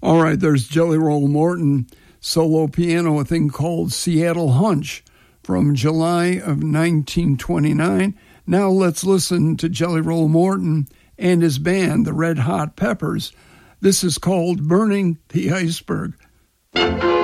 All right, there's Jelly Roll Morton, solo piano, a thing called Seattle Hunch from July of 1929. Now let's listen to Jelly Roll Morton and his band, the Red Hot Peppers. This is called Burning the Iceberg.